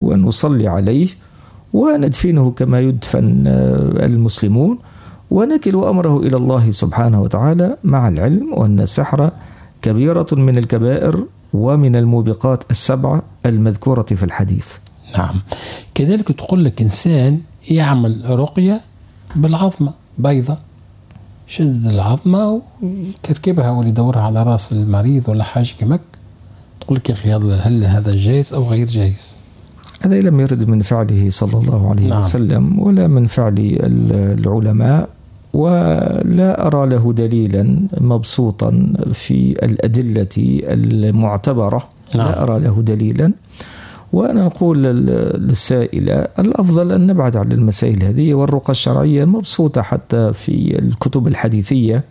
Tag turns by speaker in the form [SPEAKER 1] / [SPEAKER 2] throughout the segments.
[SPEAKER 1] ونصلي عليه وندفنه كما يدفن المسلمون، ونكل أمره إلى الله سبحانه وتعالى، مع العلم وأن السحر كبيرة من الكبائر ومن الموبقات السبعة المذكورة في الحديث.
[SPEAKER 2] نعم. كذلك تقول لك إنسان يعمل رقية بالعظمة بيضة، شد العظمة ويكركبها ويدورها على رأس المريض ولا حاجة كمك، تقول لك يا أخي هل هذا جائز أو غير جائز؟
[SPEAKER 1] هذا لم يرد من فعله صلى الله عليه وسلم ولا من فعل العلماء، ولا أرى له دليلا مبسوطا في الأدلة المعتبرة. لا أرى له دليلا. وأنا أقول للسائلة الأفضل أن نبعد عن المسائل هذه، والرقى الشرعية مبسوطة حتى في الكتب الحديثية،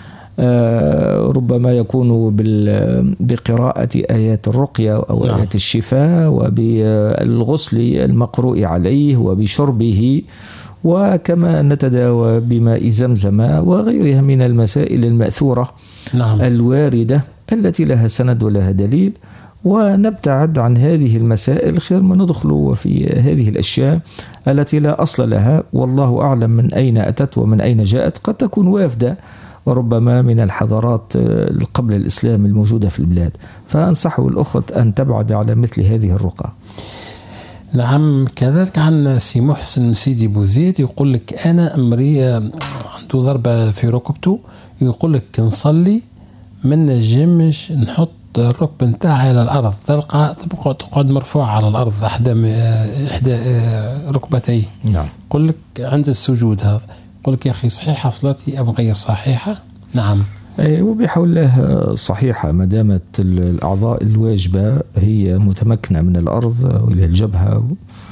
[SPEAKER 1] ربما يكون بقراءة آيات الرقية أو آيات الشفاء، وبالغسل المقروء عليه وبشربه، وكما نتداوى بماء زمزم وغيرها من المسائل المأثورة الواردة التي لها سند ولها دليل، ونبتعد عن هذه المسائل خير ما ندخل في هذه الأشياء التي لا أصل لها، والله أعلم من أين أتت ومن أين جاءت. قد تكون وافدة وربما من الحضارات قبل الإسلام الموجودة في البلاد، فأنصحه الأخت أن تبعد على مثل هذه الرقى.
[SPEAKER 2] نعم. كذلك عن سي محسن سيدي بوزيد يقول لك أنا أمري عنده ضربة في ركبته، يقول لك نصلي من نجمش نحط الركبة نتاعي على الأرض، تقعد مرفوعة على الأرض إحدى ركبتي.
[SPEAKER 1] نعم.
[SPEAKER 2] يقول لك عند السجود هذا، يقول لك يا أخي صحيحة صلاتي أم غير صحيحة؟ نعم.
[SPEAKER 1] وبحول الله صحيحة ما دامت الأعضاء الواجبة هي متمكنة من الأرض، وإلى الجبهة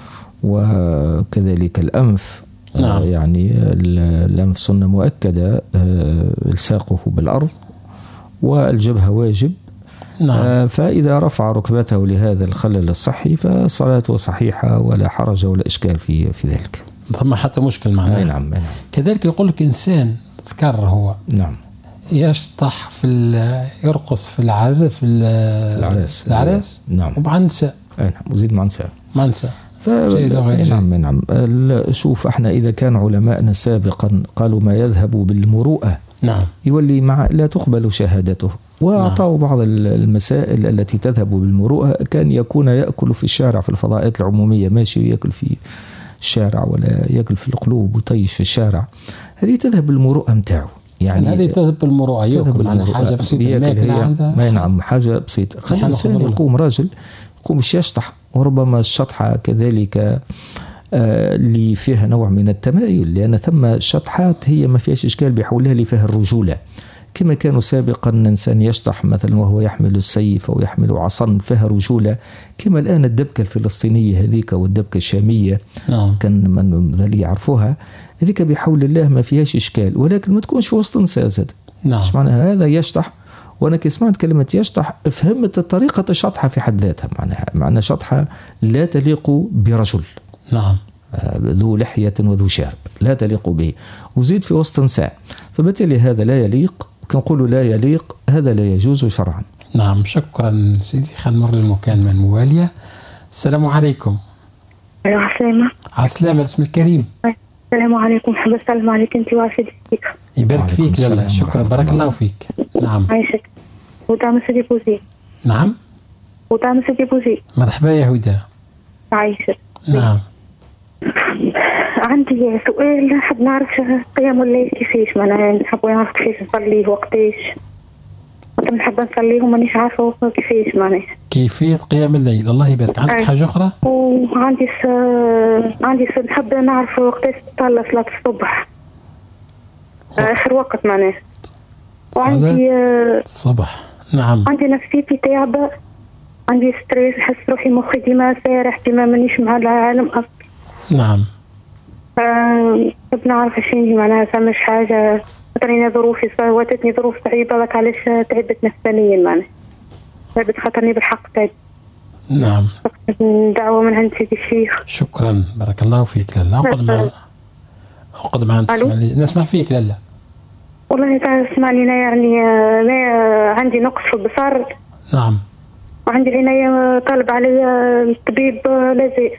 [SPEAKER 1] وكذلك الأنف.
[SPEAKER 2] نعم.
[SPEAKER 1] يعني الأنف سنة مؤكدة، الساقه بالأرض، والجبهة واجب.
[SPEAKER 2] نعم.
[SPEAKER 1] فإذا رفع ركبته لهذا الخلل الصحي فصلاته صحيحة ولا حرج ولا إشكال في ذلك.
[SPEAKER 2] ثم حتى مشكل معناه.
[SPEAKER 1] نعم.
[SPEAKER 2] كذلك يقول لك إنسان ذكر هو
[SPEAKER 1] نعم
[SPEAKER 2] يشطح يرقص في العرس.
[SPEAKER 1] نعم.
[SPEAKER 2] ومع النساء.
[SPEAKER 1] نعم. وزيد مع النساء. نعم. شوف احنا إذا كان علماءنا سابقا قالوا ما يذهب بالمروءة،
[SPEAKER 2] نعم،
[SPEAKER 1] يولي لا تقبل شهادته، وأعطوا بعض المسائل التي تذهب بالمروءة. كان يأكل في الشارع في الفضاءات العمومية، ماشي يأكل في الشارع ولا يأكل في القلوب وطيش في الشارع، هذه تذهب بالمروءة متاعه. يعني
[SPEAKER 2] هذه تذهب بالمروءة، يأكل عن حاجة بسيطة.
[SPEAKER 1] نعم، حاجة بسيطة. خلي الإنسان يقوم، راجل يقوم مش يشطح، وربما الشطحة كذلك اللي فيها نوع من التمايل، لأن ثم شطحات هي ما فيهاش إشكال بحولها اللي فيها الرجولة، كما كانوا سابقا إنسان يشطح مثلا وهو يحمل السيف أو يحمل عصا فيها رجولة، كما الآن الدبكة الفلسطينية هذيك والدبكة الشامية. كان من ذلك يعرفوها، هذيك بحول الله ما فيهاش إشكال، ولكن ما تكونش في وسط نساء زاد. مش معنى هذا يشطح، وأنا كي سمعت كلمة يشطح فهمت طريقة الشطحة في حد ذاتها، معناها شطحة لا تليق برجل.
[SPEAKER 2] نعم.
[SPEAKER 1] ذو لحية وذو شارب لا تليق به، وزيد في وسط نساء، فبالتالي هذا لا يليق. كنقول لا يليق، هذا لا يجوز شرعا.
[SPEAKER 2] نعم. شكرا سيدي. خلينا نمر للمكالمة الموالية. السلام عليكم.
[SPEAKER 3] السلام.
[SPEAKER 2] عسلامة. اسم الكريم.
[SPEAKER 3] السلام عليكم. حب السلام عليك انت وافدتك.
[SPEAKER 2] يبارك فيك. لا شكرا، بارك الله فيك. نعم.
[SPEAKER 3] عايشك. ودعم سيدي بوزي.
[SPEAKER 2] نعم.
[SPEAKER 3] ودعم سيدي بوزي.
[SPEAKER 2] مرحبا يا هدى.
[SPEAKER 3] عايشك.
[SPEAKER 2] نعم.
[SPEAKER 3] عندي سؤال، نحب نعرف قيام الليل كيفاش، معناها نحب نعرف كيفاش نصليه وقتاش. نحب نصليه ومانيش عارفه كيفاش، معناها
[SPEAKER 2] كيفية قيام الليل. الله يبارك. عندك حاجة أخرى؟
[SPEAKER 3] وعندي عندي نحب نعرف وقتاش تصلى صلاة الصبح، آخر وقت معناها. وعندي
[SPEAKER 2] الصبح. نعم.
[SPEAKER 3] عندي نفسيتي تعبة، عندي ستريس، نحس روحي مخي ديما سارح، ديما مانيش مع العالم أصلا.
[SPEAKER 2] نعم.
[SPEAKER 3] نحب نعرف شنو معناها، فماش حاجة خاطرني ظروفي واتتني ظروف صعيبة، لك علاش تعبت نفسانيا، معناها تعبت خاطرني بالحق تعبت.
[SPEAKER 2] نعم.
[SPEAKER 3] دعوة من عند سيدي الشيخ.
[SPEAKER 2] شكرا، بارك الله فيك. لالا أقعد معنا نسمع فيك. لالا
[SPEAKER 3] والله تسمعني يعني أنا عندي نقص في البصر.
[SPEAKER 2] نعم.
[SPEAKER 3] وعندي العناية طالب علي الطبيب لازم